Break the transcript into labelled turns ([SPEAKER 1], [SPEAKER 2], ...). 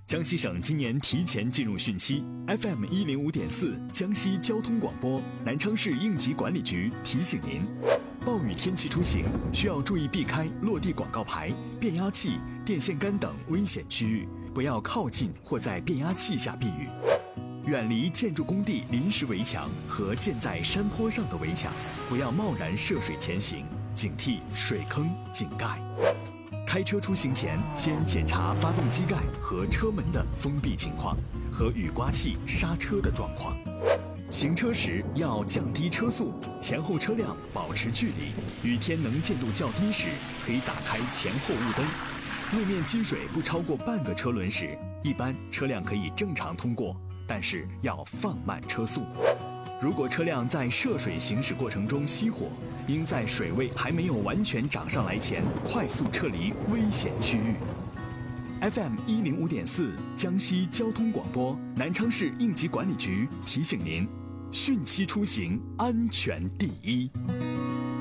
[SPEAKER 1] 江西省今年提前进入汛期 ，FM105.4 江西交通广播南昌市应急管理局提醒您：暴雨天气出行需要注意避开落地广告牌、变压器、电线杆等危险区域，不要靠近或在变压器下避雨。远离建筑工地临时围墙和建在山坡上的围墙，不要贸然涉水前行，警惕水坑、井盖。开车出行前，先检查发动机盖和车门的封闭情况和雨刮器刹车的状况。行车时要降低车速，前后车辆保持距离。雨天能见度较低时，可以打开前后雾灯。路面积水不超过半个车轮时，一般车辆可以正常通过，但是要放慢车速。如果车辆在涉水行驶过程中熄火，应在水位还没有完全涨上来前快速撤离危险区域。FM105.4 江西交通广播南昌市应急管理局提醒您：汛期出行安全第一。